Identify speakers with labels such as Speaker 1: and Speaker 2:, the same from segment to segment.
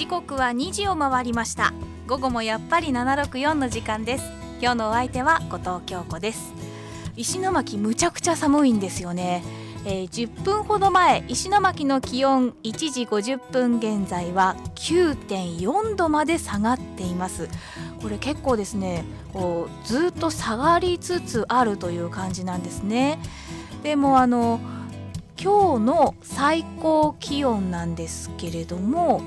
Speaker 1: 時刻は2時を回りました。午後もやっぱり764の時間です。今日のお相手は後藤京子です。石巻むちゃくちゃ寒いんですよね。10分ほど前、石巻の気温1時50分現在は 9.4 度まで下がっています。これ結構ですね、ずっと下がりつつあるという感じなんですね。でも今日の最高気温なんですけれども、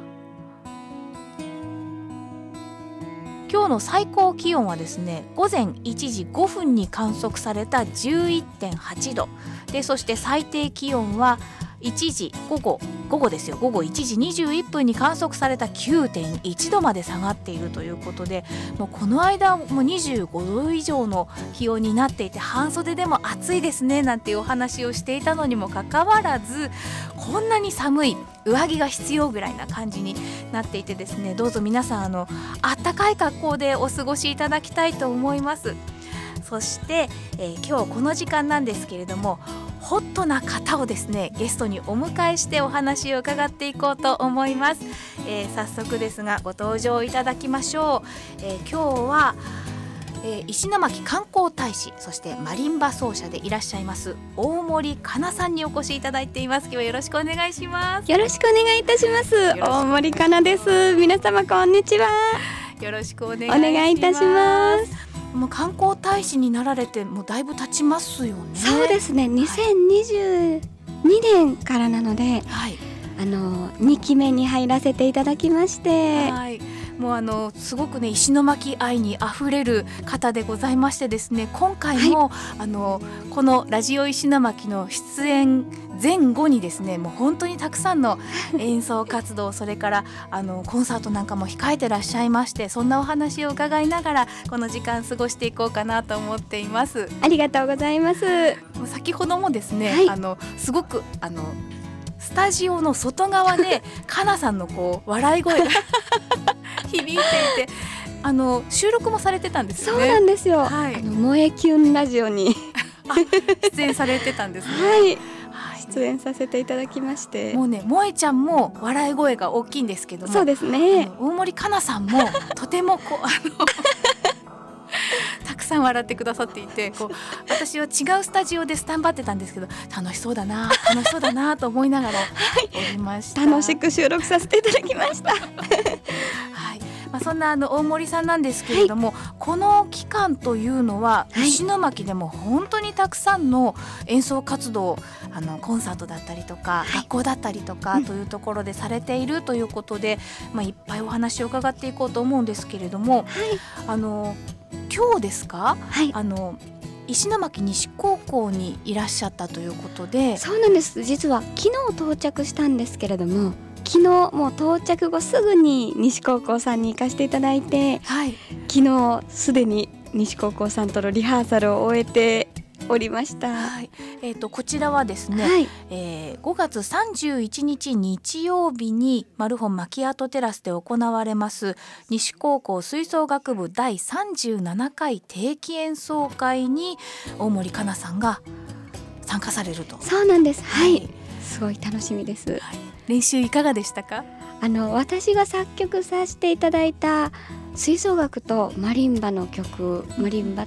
Speaker 1: 今日の最高気温はですね、午前1時5分に観測された 11.8 度で、そして最低気温は午後ですよ、午後1時21分に観測された 9.1 度まで下がっているということで、もうこの間も25度以上の気温になっていて、半袖でも暑いですねなんていうお話をしていたのにもかかわらず、こんなに寒い、上着が必要ぐらいな感じになっていてですね、どうぞ皆さんあったかい格好でお過ごしいただきたいと思います。そして、今日この時間なんですけれども、ホットな方をですねゲストにお迎えしてお話を伺っていこうと思います。早速ですがご登場いただきましょう。今日は、石巻観光大使、そしてマリンバ奏者でいらっしゃいます大森かなさんにお越しいただいています。今日はよろしくお願いします。
Speaker 2: よろしくお願いいたします。大森かなです。皆様こんにちは。
Speaker 1: よろしくお願いします。
Speaker 2: お願いいたします。
Speaker 1: もう観光大使になられてもうだいぶ経ちますよね。
Speaker 2: そうですね、2022年からなので、
Speaker 1: はい、
Speaker 2: 2期目に入らせていただきまして、
Speaker 1: はい、もうすごくね石巻愛にあふれる方でございましてですね、今回も、はい、このラジオ石巻の出演前後にですね、もう本当にたくさんの演奏活動それからコンサートなんかも控えてらっしゃいまして、そんなお話を伺いながらこの時間過ごしていこうかなと思っています。
Speaker 2: ありがとうございます。
Speaker 1: 先ほどもですね、
Speaker 2: はい、
Speaker 1: すごくスタジオの外側でかなさんの笑い声が響いていて、収録もされてたんですよね。
Speaker 2: そうなんですよ、
Speaker 1: はい、
Speaker 2: 萌えキュンラジオに
Speaker 1: 出演されてたんですね。
Speaker 2: はい、出演させていただきまして、
Speaker 1: もうね、萌えちゃんも笑い声が大きいんですけども、
Speaker 2: そうですね、
Speaker 1: 大森かなさんもとてもたくさん笑ってくださっていて、私は違うスタジオでスタンバってたんですけど、楽しそうだなと思いながらおりました。
Speaker 2: 楽しく収録させていただきました。はい、
Speaker 1: そんな大森さんなんですけれども、はい、この期間というのは、はい、石巻でも本当にたくさんの演奏活動、コンサートだったりとか、はい、学校だったりとかというところでされているということで、いっぱいお話を伺っていこうと思うんですけれども、はい、今日ですか、はい、石巻西高校にいらっしゃったということで。
Speaker 2: そうなんです。実は昨日到着したんですけれども、昨日もう到着後すぐに西高校さんに行かせていただいて、はい、昨日すでに西高校さんとのリハーサルを終えておりました。
Speaker 1: はい、こちらはですね、はい、5月31日日曜日にマルホンマキアートテラスで行われます西高校吹奏楽部第37回定期演奏会に大森かなさんが参加されると。
Speaker 2: そうなんです。はい、はい、すごい楽しみです。はい、
Speaker 1: 練習いかがでしたか？
Speaker 2: 私が作曲させていただいた吹奏楽とマリンバの曲、マリンバ